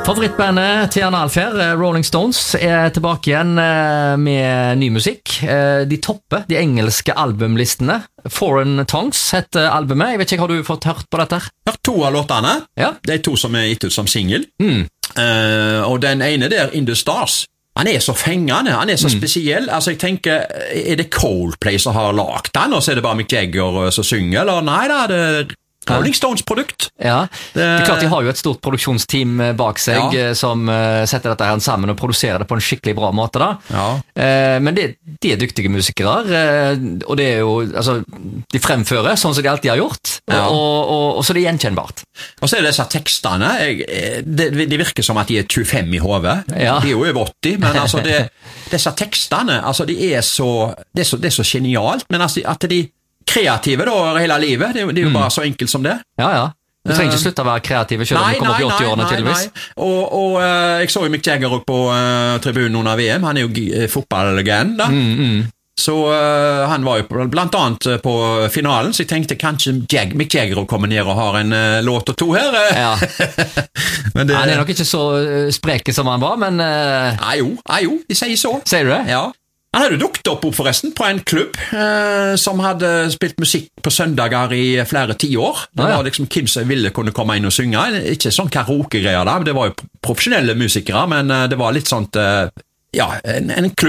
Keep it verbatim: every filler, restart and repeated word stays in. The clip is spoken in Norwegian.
Favorittbandet til Jan Alfer, Rolling Stones, er tilbake igjen med ny musikk. De topper de engelske albumlistene. Foreign Tongues heter albumet. Jeg vet ikke, har du fått hørt på dette? Hørt to av låtene. Ja. Det er to som er gitt ut som single. Mm. Uh, og den ene der, In the Stars, han er så fengende, han er så mm. spesiell. Altså, jeg tenker, er det Coldplay som har lagt den, og så er det bare Mick Jagger som synger, eller nei da, det er Rolling Stones produkt. Ja, det er klart de har jo et stort produksjonsteam bak seg ja. som uh, setter dette her sammen og produserer det på en skikkelig bra måte da. Ja. Uh, men det, de er dyktige musikere, uh, og det er jo, altså, de fremfører sånn som de alltid har gjort, ja. og, og, og så er det gjenkjennbart. Og så er det disse tekstene, jeg, det, det virker som at de er tjuefem i hodet. Ja. De er jo over åtti, men altså, det, disse tekstene, altså, de er så, det er så, det er så genialt, men altså, at de kreative da, hele livet, det er, det er jo mm. bare så enkelt som det. Ja, ja. Du trenger ikke slutte å være kreative selv om du kommer opp i åtti-årene tydeligvis. Nei, nei. Og, og uh, jeg så jo Mick Jagger på uh, tribunen under V M, han er jo uh, fotballlegend da. Mm, mm. Så uh, han var jo blant annet på finalen, så jeg tenkte kanskje Jag- Mick Jagger kommer ned og har en uh, låt og to her. Ja. Men det, han er nok ikke så uh, spreke som han var, men... Uh... Nei jo, nei jo, de sier så. Sier du det? Ja. Han hadde dukket opp forresten på en klubb eh, som hadde spilt musikk på søndager i flere tiår. Det ah, ja. var liksom hvem som ville kunne komme inn og synge. Ikke sånn karaoke-greier da, det var jo profesjonelle musikere, men eh, det var litt sånt, eh, ja, en, en klubb